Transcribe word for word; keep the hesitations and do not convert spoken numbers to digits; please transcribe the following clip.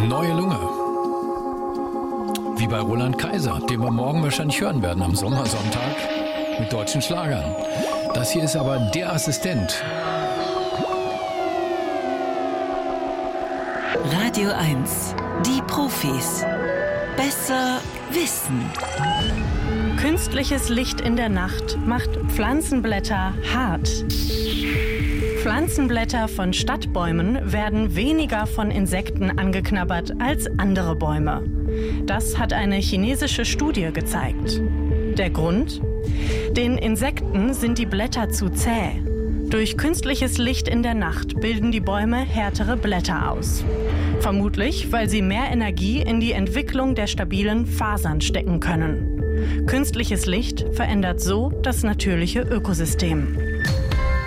Neue Lunge. Wie bei Roland Kaiser, den wir morgen wahrscheinlich hören werden am Sommersonntag mit deutschen Schlagern. Das hier ist aber der Assistent. Radio eins. Die Profis. Besser wissen. Künstliches Licht in der Nacht macht Pflanzenblätter hart. Pflanzenblätter von Stadtbäumen werden weniger von Insekten angeknabbert als andere Bäume. Das hat eine chinesische Studie gezeigt. Der Grund? Den Insekten sind die Blätter zu zäh. Durch künstliches Licht in der Nacht bilden die Bäume härtere Blätter aus. Vermutlich, weil sie mehr Energie in die Entwicklung der stabilen Fasern stecken können. Künstliches Licht verändert so das natürliche Ökosystem.